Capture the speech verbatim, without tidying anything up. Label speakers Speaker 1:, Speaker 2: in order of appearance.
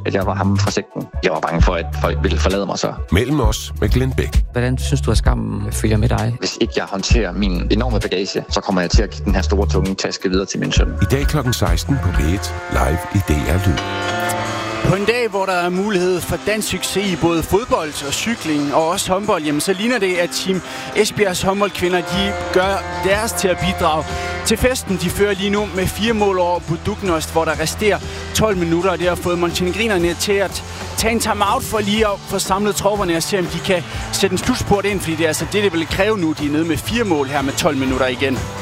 Speaker 1: at jeg var ham fra sekten. Jeg var bange for, at folk ville forlade mig så.
Speaker 2: Mellem os med Glenn Bæk.
Speaker 3: Hvordan synes du, at skammen følger med dig?
Speaker 1: Hvis ikke jeg håndterer min enorme bagage, så kommer jeg til at give den her store, tunge taske videre til min søn.
Speaker 2: I dag klokken seksten på P et, live i D R Lyd.
Speaker 4: På en dag, hvor der er mulighed for dansk succes i både fodbold og cykling og også håndbold, jamen, så ligner det, at Team Esbjergs håndboldkvinder de gør deres til at bidrage til festen. De fører lige nu med fire mål over på Dugnost, hvor der resterer tolv minutter, og det har fået montenegrinerne til at tage en timeout for lige at få samlet tropperne og se, om de kan sætte en slutspurt ind, fordi det er altså det, det vil kræve nu. De er nede med fire mål her med tolv minutter igen.